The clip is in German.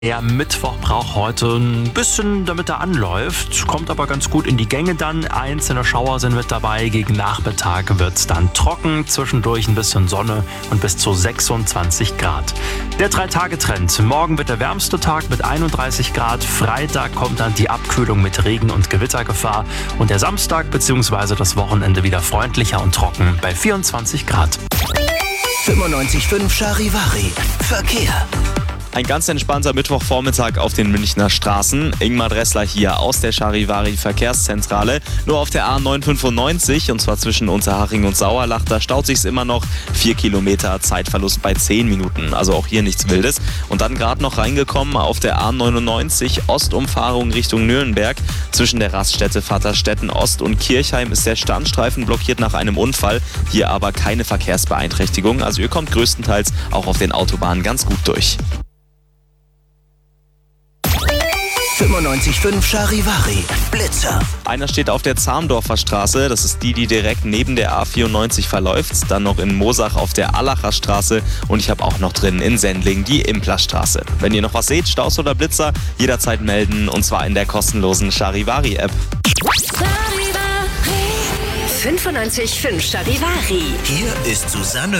Der Mittwoch braucht heute ein bisschen, damit er anläuft, kommt aber ganz gut in die Gänge dann. Einzelne Schauer sind mit dabei, gegen Nachmittag wird es dann trocken, zwischendurch ein bisschen Sonne und bis zu 26 Grad. Der 3-Tage-Trend, morgen wird der wärmste Tag mit 31 Grad, Freitag kommt dann die Abkühlung mit Regen- und Gewittergefahr und der Samstag bzw. das Wochenende wieder freundlicher und trocken bei 24 Grad. 95.5 Charivari. Verkehr. Ein ganz entspannter Mittwochvormittag auf den Münchner Straßen. Ingmar Dressler hier aus der Charivari Verkehrszentrale. Nur auf der A995, und zwar zwischen Unterhaching und Sauerlach, da staut sich's immer noch. 4 Kilometer, Zeitverlust bei 10 Minuten. Also auch hier nichts Wildes. Und dann gerade noch reingekommen auf der A99, Ostumfahrung Richtung Nürnberg. Zwischen der Raststätte Vaterstetten Ost und Kirchheim ist der Standstreifen blockiert nach einem Unfall. Hier aber keine Verkehrsbeeinträchtigung. Also ihr kommt größtenteils auch auf den Autobahnen ganz gut durch. 95.5 Charivari. Blitzer. Einer steht auf der Zahndorfer Straße, das ist die direkt neben der A94 verläuft. Dann noch in Moosach auf der Allacher Straße und ich habe auch noch drin in Sendling die Implerstraße. Wenn ihr noch was seht, Staus oder Blitzer, jederzeit melden und zwar in der kostenlosen Charivari-App. 95.5 Charivari. Hier ist Susanne